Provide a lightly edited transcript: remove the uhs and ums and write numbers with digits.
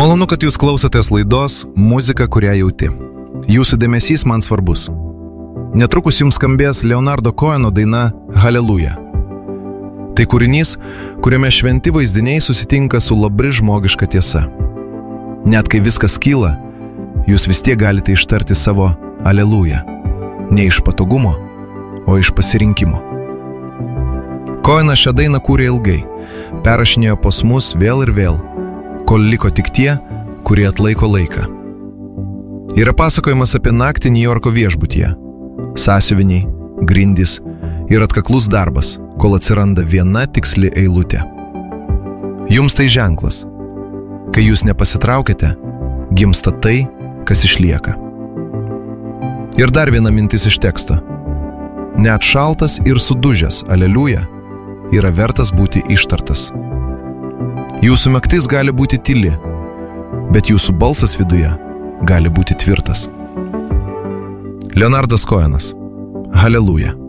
Malonu, kad jūs klausotės laidos Muzika, kurią jauti. Jūsų dėmesys man svarbus. Netrukus jums skambės Leonardo Coheno daina Haleluja. Tai kūrinys, kuriame šventi vaizdiniai susitinka su labai žmogiška tiesa. Net kai viskas kyla, jūs vis tiek galite ištarti savo Aleluja. Ne iš patogumo, o iš pasirinkimo. Cohenas šią dainą kūrė ilgai, perrašinėjo posmus vėl ir vėl, kol liko tik tie, kurie atlaiko laiką. Yra pasakojimas apie naktį New Yorko viešbutyje. Sąsiuviniai, grindys ir atkaklus darbas, kol atsiranda viena tiksli eilutė. Jums tai ženklas. Kai jūs nepasitraukite, gimsta tai, kas išlieka. Ir dar viena mintis iš teksto. Net šaltas ir sudužęs Aleliuja yra vertas būti ištartas. Jūsų naktis gali būti tyli, bet jūsų balsas viduje gali būti tvirtas. Leonardas Cohenas. Haleluja.